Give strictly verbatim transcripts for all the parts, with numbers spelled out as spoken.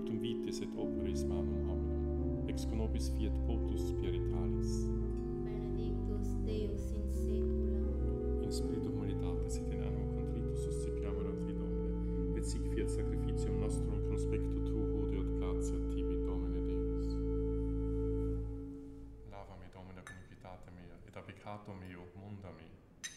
ductum vitis et operis manum hominum, ex conobis fiat potus spiritualis. Benedictus Deus in saecula. In spiritu humanitatis et in animo contritus suscipiamur a te, Domine, et sic fiat sacrificium nostrum conspectu tu hodie et gratia tibi, Domine Deus. Lava me, Domine, con iniquitate mea, et a peccato meo munda me.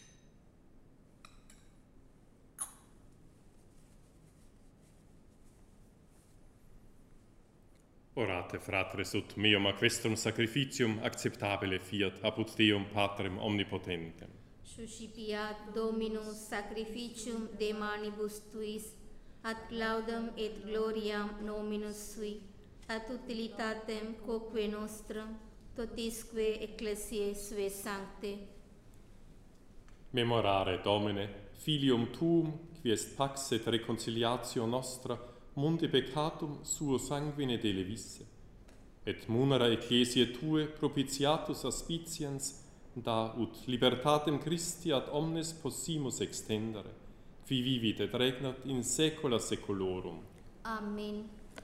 Orate, fratres, ut meum a questum sacrificium acceptabile fiat apud Deum Patrem omnipotentem. Suscipiat Dominus sacrificium de manibus tuis, ad laudem et gloriam nominus sui, ad utilitatem quoque nostrum, totisque ecclesiae sue sancte. Memorare, Domine, filium tuum, qui est pax et reconciliatio nostra, mundi peccatum suo sanguine delevisse, et munera ecclesiae tue propitiatus aspiciens, da ut libertatem Christi ad omnes possimus extendere, qui vivit et regnat in saecula saeculorum. Amen.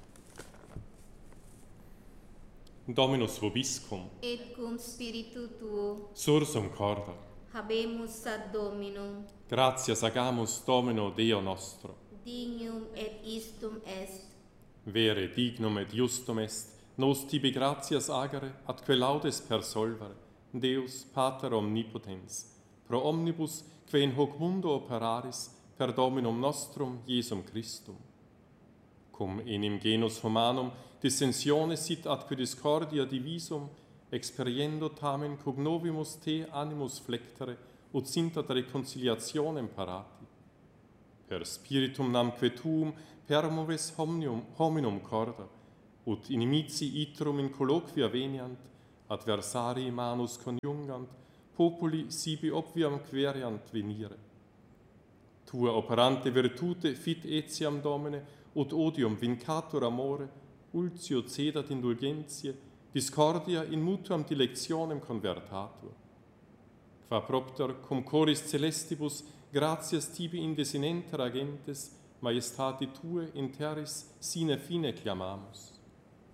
Dominus vobiscum, Et cum spiritu tuo, sursum corda, habemus ad Dominum, gratias agamus Domino Deo nostro, dignum et istum est. vere dignum et justum est, nos tibi gratias agere, atque laudes persolvere, Deus Pater omnipotens, pro omnibus, que in hoc mundo operaris, per Dominum nostrum, Iesum Christum. Cum enim genus humanum dissensione sit atque discordia divisum, experiendo tamen cognovimus te animus flectere, ut sint ad reconciliationem parati. Per spiritum namque tuum permoris homnium, hominum corda, ut inimici itrum in colloquia veniant, adversarii manus conjungant, populi sibi obviam queriant venire. Tua operante virtute fit etiam, Domine, ut odium vincatur amore, ultio cedat indulgentiae, discordia in mutuam dilectionem convertatur. Qua propter cum coris celestibus gratias tibi indesinenter agentes, maestati tue in terris sine fine clamamus.